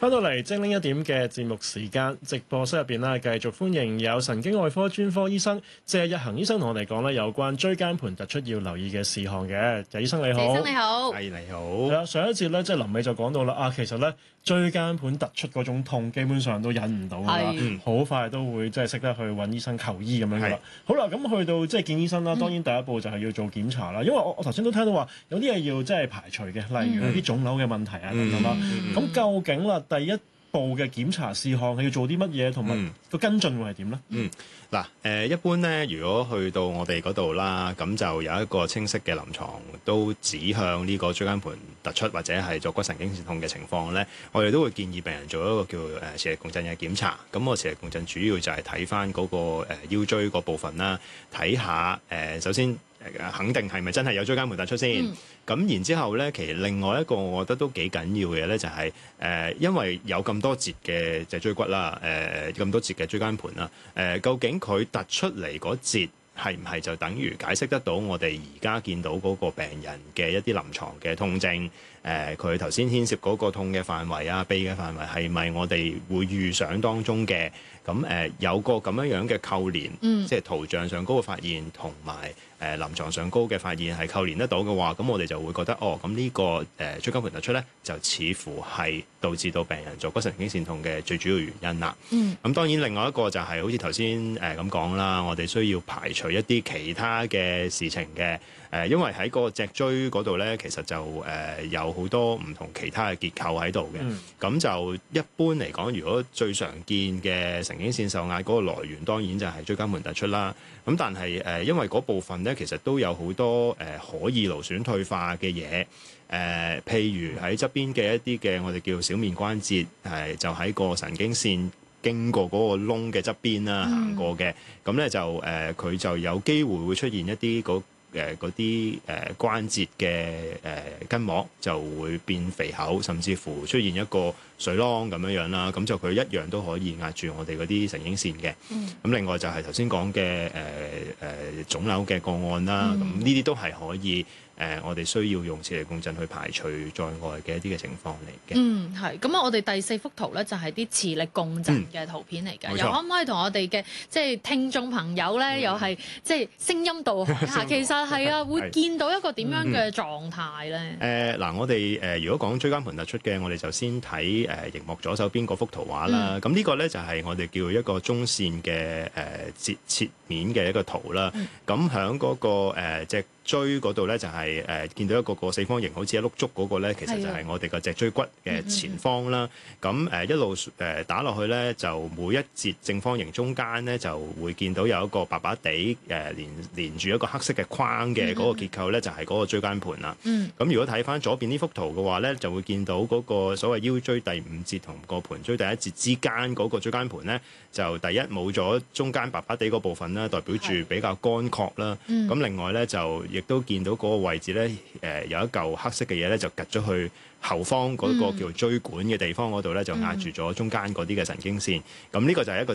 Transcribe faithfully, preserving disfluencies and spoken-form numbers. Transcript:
翻到嚟精靈一點嘅節目時間，直播室入邊咧，繼續歡迎有神經外科專科醫生謝日行醫生同我哋講咧有關椎間盤突出要留意嘅事項嘅。謝醫生你好， 謝醫生你好， 係你好。 係啦，上一節咧即係臨尾就講到啦，啊其實咧椎間盤突出嗰種痛基本上都忍唔到㗎啦，好係快都會即係識得去揾醫生求醫咁樣㗎啦。好啦，咁去到即係見醫生啦，當然第一步就係要做檢查啦，因為我我頭先都聽到話有啲嘢要即係排除嘅，例如有啲腫瘤嘅問題啊咁樣啦。咁究竟啦第一步嘅檢查事項係要做啲乜嘢，同埋個跟進會係點咧？ 嗯，嗱，誒一般咧，如果去到我哋嗰度啦，咁就有一個清晰嘅臨床都指向呢個椎間盤突出或者係坐骨神經線痛嘅情況咧，我哋都會建議病人做一個叫誒磁力共振嘅檢查。咁個磁力共振主要就係睇翻嗰個誒腰椎嗰部分啦，睇下誒首先肯定係咪真係有椎間盤突出先。咁、嗯、然之後咧，其實另外一個我覺得都幾緊要嘅咧，就係、是、誒、呃、因為有咁多節嘅脊椎骨啦，誒、呃、咁多節嘅椎間盤啦，誒、呃、究竟佢突出嚟嗰節係唔係就等於解釋得到我哋而家見到嗰個病人嘅一啲臨床嘅痛症？誒佢頭先牽涉嗰個痛嘅範圍啊、痹嘅範圍係咪我哋會預想當中嘅？咁誒、呃、有個咁樣樣嘅扣連，嗯、即係圖像上高嘅發現同埋誒臨床上高嘅發現係扣連得到嘅話，咁我哋就會覺得哦，咁呢、這個誒椎間盤突出咧，就似乎係導致到病人坐骨神經線痛嘅最主要原因啦。咁、嗯、當然另外一個就係、是、好似頭先誒咁講啦，我哋需要排除一啲其他嘅事情嘅。誒，因為喺個脊椎嗰度咧，其實就誒、呃、有好多唔同其他嘅結構喺度嘅。咁、嗯、就一般嚟講，如果最常見嘅神經線受壓嗰個來源，當然就係椎間盤突出啦。咁但係誒、呃，因為嗰部分咧，其實都有好多誒、呃、可以勞損退化嘅嘢。誒、呃，譬如喺側邊嘅一啲嘅我哋叫小面關節，係就喺個神經線經過嗰個窿嘅側邊啦行過嘅。咁咧、嗯、就誒，佢、呃、就有機會會出現一啲嗰誒嗰啲誒關節嘅誒筋膜就會變肥厚，甚至乎出現一個水囊咁樣樣啦。咁就佢一樣都可以壓住我哋嗰啲神經線嘅。咁、嗯、另外就係頭先講嘅誒誒腫瘤嘅個案啦。咁呢啲都係可以誒、呃，我哋需要用磁力共振去排除在外嘅一啲嘅情況嚟嘅。 嗯，係。咁啊，我哋第四幅圖咧就係啲磁力共振嘅圖片嚟嘅。嗯、又可唔可以同我哋嘅即係聽眾朋友咧，嗯、又係即係聲音導航一下？其實係啊，會見到一個點樣嘅狀態咧？誒嗱、呃，我哋誒、呃、如果講椎間盤突出嘅，我哋就先睇誒熒幕左手邊嗰幅圖畫啦。咁呢、嗯、個咧就係、是、我哋叫一個中線嘅誒截切面嘅一個圖啦。咁喺嗰個誒脊椎嗰度咧就係、是、誒、呃、見到一個個四方形，好似一碌竹嗰個咧，其實就係我哋個脊椎骨嘅前方啦。咁誒、呃、一路誒、呃、打落去咧，就每一節正方形中間咧就會見到有一個白白地誒、呃、連連住一個黑色嘅框嘅嗰個結構咧，就係、是、嗰個椎間盤啦。咁、嗯、如果睇翻左邊呢幅圖嘅話咧，就會見到嗰個所謂腰椎第五節同個盤椎第一節之間嗰個椎間盤咧，就第一冇咗中間白白地嗰部分啦，代表住比較乾涸啦。咁、嗯、另外咧就亦都見到嗰個位置咧，誒、呃、有一嚿黑色嘅嘢咧，就趌咗去後方嗰個叫椎管嘅地方嗰度咧，就壓住咗中間嗰啲嘅神經線。咁呢、嗯、個就係一個